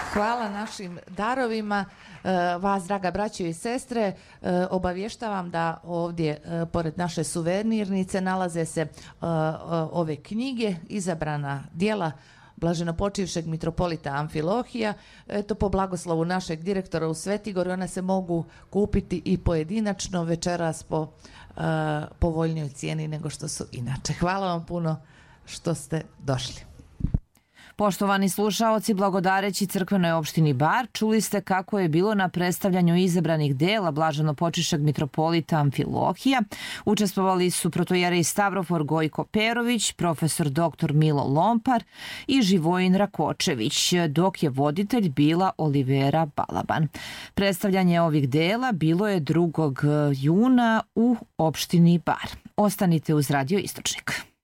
Hvala našim darovima. Vas, draga braćo i sestre, obavještavam da ovdje pored naše suvenirnice nalaze se ove knjige, izabrana djela blaženopočivšeg mitropolita Amfilohija. Eto, po blagoslovu našeg direktora u Svetigoru, one se mogu kupiti i pojedinačno večeras po povoljnijoj cijeni nego što su inače. Hvala vam puno što ste došli. Poštovani slušaoci, blagodareći crkvenoj opštini Bar, čuli ste kako je bilo na predstavljanju izabranih dela blaženopočišćeg mitropolita Amfilohija. Učestvovali su protojerej Stavrofor Gojko Perović, profesor dr. Milo Lompar i Živojin Rakočević, dok je voditelj bila Olivera Balaban. Predstavljanje ovih dela bilo je 2. juna u opštini Bar. Ostanite uz Radio Istočnik.